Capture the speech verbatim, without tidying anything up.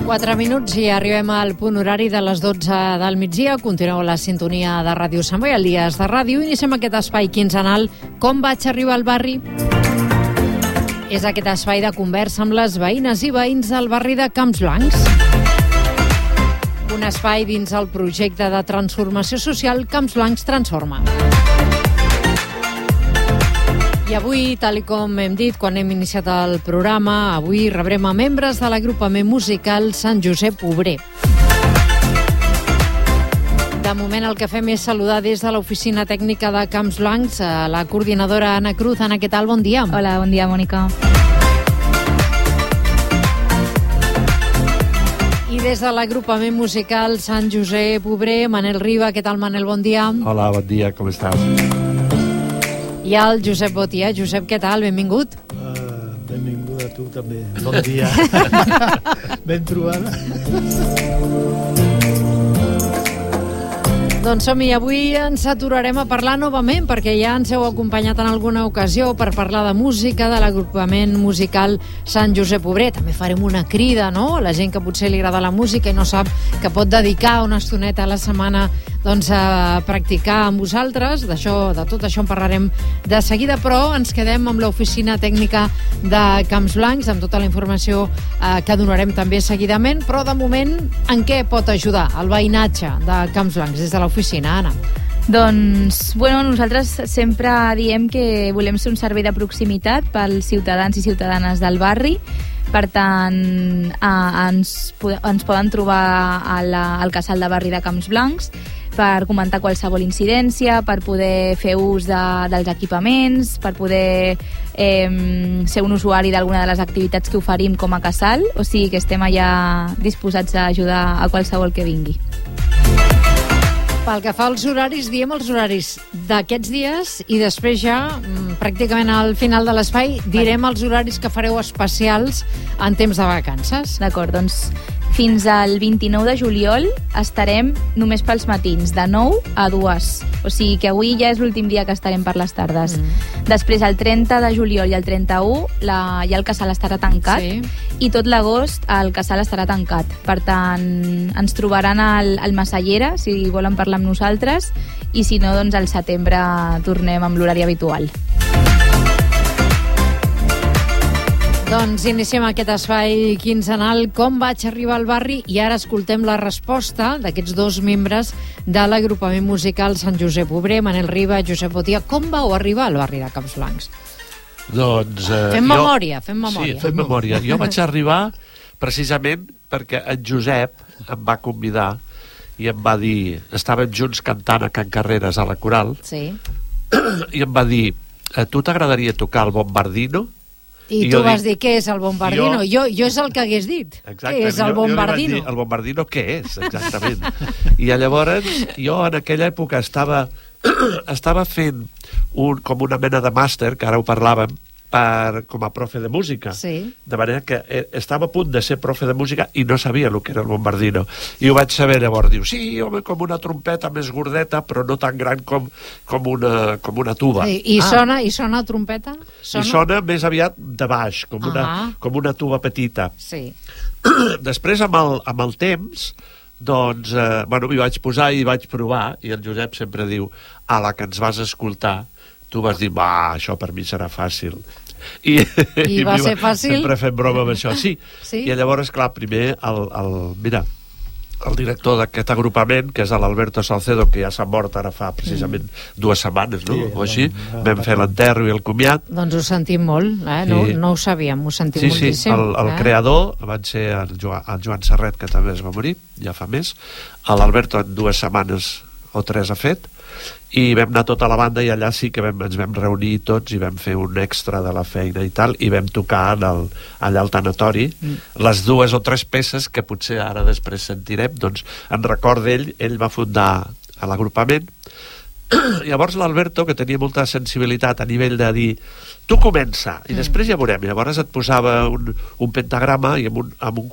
quatre minuts i arribem al punt horari de les dotze del migdia. Continueu la sintonia de Ràdio Sant Boi, el Dies de Ràdio. Iniciem aquest espai quinzenal. Com vaig arribar al barri? És aquest espai de conversa amb les veïnes i veïns del barri de Camps Blancs. Un espai dins el projecte de transformació social Camps Blancs Transforma. I avui, tal com hem dit quan hem iniciat el programa, avui rebrem a membres de l'agrupament musical Sant Josep Obrer. De moment el que fem és saludar des de l'oficina tècnica de Camps Blancs a la coordinadora Anna Cruz. Anna, què tal? Bon dia. Hola, bon dia, Mònica. I des de l'agrupament musical Sant Josep Obrer, Manel Riba. Què tal, Manel? Bon dia. Hola, bon dia, com estàs? I el Josep Botia. Josep, què tal? Benvingut. Uh, benvingut a tu també. Bon dia. Ben trobada. Doncs som-hi, avui ens aturarem a parlar novament perquè ja ens heu acompanyat en alguna ocasió per parlar de música, de l'agrupament musical Sant Josep Obrer. També farem una crida, no?, la gent que potser li agrada la música i no sap que pot dedicar una estoneta a la setmana doncs, a practicar amb vosaltres. D'això, de tot això en parlarem de seguida, però ens quedem amb l'oficina tècnica de Camps Blancs, amb tota la informació eh, que donarem també seguidament, però de moment en què pot ajudar el veïnatge de Camps Blancs des de l'oficina, Anna? Doncs, bueno, nosaltres sempre diem que volem ser un servei de proximitat pels ciutadans i ciutadanes del barri. Per tant, eh, ens, ens poden trobar a la, al casal de barri de Camps Blancs per comentar qualsevol incidència, per poder fer ús de, dels equipaments, per poder eh, ser un usuari d'alguna de les activitats que oferim com a casal, o sigui que estem allà disposats a ajudar a qualsevol que vingui. Pel que fa als horaris, diem els horaris d'aquests dies i després ja, pràcticament al final de l'espai, direm els horaris que fareu especials en temps de vacances. D'acord, doncs fins al vint-i-nou de juliol estarem només pels matins, de nou a dues. O sigui que avui ja és l'últim dia que estarem per les tardes. Mm. Després, el trenta de juliol i el trenta-u, la, ja el casal estarà tancat. Sí. I tot l'agost el casal estarà tancat. Per tant, ens trobaran al, al Massallera, si volen parlar amb nosaltres, i si no, doncs al setembre tornem amb l'horari habitual. Doncs iniciem aquest espai quinzenal Com vaig arribar al barri, i ara escoltem la resposta d'aquests dos membres de l'agrupament musical Sant Josep Obrer, Manel Riba, Josep Botia. Com vau arribar al barri de Camps Blancs? Doncs... Eh, fem jo... memòria, fem memòria. Sí, fem memòria. Jo vaig arribar precisament perquè en Josep em va convidar i em va dir... Estàvem junts cantant a Can Carreres a la coral. Sí. I em va dir, a tu t'agradaria tocar el bombardino? I, I tu vas dic, dir, què és el bombardino? Jo, jo, jo és el que hagués dit. Exacte, què és el jo, bombardino? Jo dir, el bombardino què és, exactament? I llavors jo en aquella època estava, estava fent un, com una mena de màster, que ara ho parlàvem, per, com a profe de música. Sí. De manera que estava a punt de ser profe de música i no sabia el que era el bombardino. I ho vaig saber llavors. Diu, sí, home, com una trompeta més gordeta, però no tan gran com, com, una, com una tuba. I, i, ah. sona, I sona trompeta? Sona? I sona més aviat de baix, com, uh-huh. una, com una tuba petita. Sí. Després, amb el, amb el temps, doncs, eh, bueno, m'hi vaig posar i vaig provar, i el Josep sempre diu, a la que ens vas escoltar, tu vas dir, va, això per mi serà fàcil. I, I, i va ser fàcil? Sempre fem broma amb això, sí. sí. I llavors, clar, primer, el, el, mira, el director d'aquest agrupament, que és l'Alberto Salcedo, que ja s'ha mort ara fa precisament mm. dues setmanes, no? Sí, o així, no, vam fer l'enterro i el comiat. Doncs ho sentim molt, eh? no, sí. no ho sabíem, ho sentim sí, moltíssim. Sí, el, el eh? creador van ser el Joan, el Joan Serret, que també es va morir, ja fa més. L'Alberto en dues setmanes o tres ha fet, i vam anar tota la banda i allà sí que vam, ens vam reunir tots i vam fer un extra de la feina i tal, i vam tocar en el, allà al tanatori mm. les dues o tres peces que potser ara després sentirem, doncs en record d'ell, ell va fundar a l'agrupament. Llavors l'Alberto, que tenia molta sensibilitat a nivell de dir, tu comença i mm. després ja veurem. Llavors et posava un, un pentagrama i amb un, amb un